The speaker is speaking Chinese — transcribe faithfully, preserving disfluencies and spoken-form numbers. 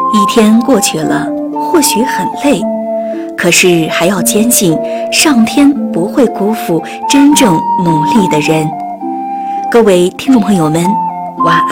一天过去了，或许很累，可是还要坚信上天不会辜负真正努力的人。各位听众朋友们，晚安。